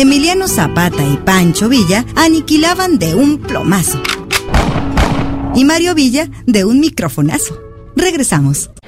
Emiliano Zapata y Pancho Villa aniquilaban de un plomazo. Y Mario Villa de un microfonazo. Regresamos.